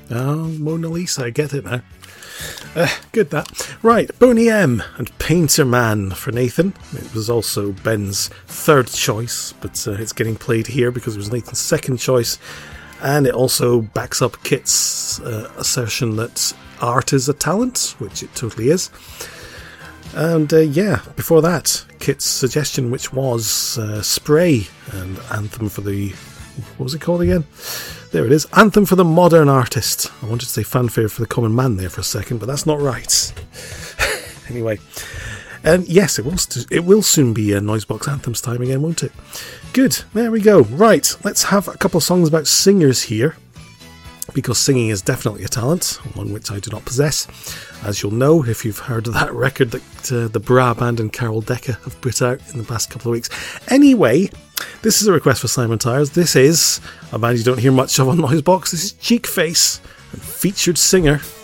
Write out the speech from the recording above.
Oh, Mona Lisa, I get it now. Good that. Right, Boney M and Painter Man for Nathan. It was also Ben's third choice, but it's getting played here because it was Nathan's second choice. And it also backs up Kit's assertion that art is a talent, which it totally is. And before that, Kit's suggestion, which was Spray and Anthem for the... What was it called again? There it is. Anthem for the Modern Artist. I wanted to say Fanfare for the Common Man there for a second, but that's not right. Anyway. Yes, it will soon be Noisebox Anthems time again, won't it? Good. There we go. Right. Let's have a couple of songs about singers here. Because singing is definitely a talent, one which I do not possess, as you'll know if you've heard of that record that the Bra Band and Carol Decker have put out in the past couple of weeks. Anyway, this is a request for Simon Tyres. This is a band you don't hear much of on Noisebox. This is Cheekface and featured singer